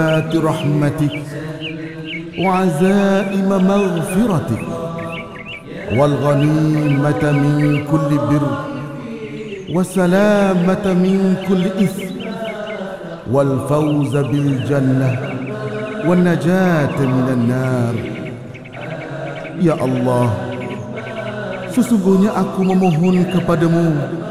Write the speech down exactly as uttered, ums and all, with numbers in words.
رحمتك وعزائم مغفرتك والغنيمة من كل بر والسلامة من كل إثم والفوز بالجنة والنجاة من النار. Ya Allah, sesungguhnya aku memohon kepadamu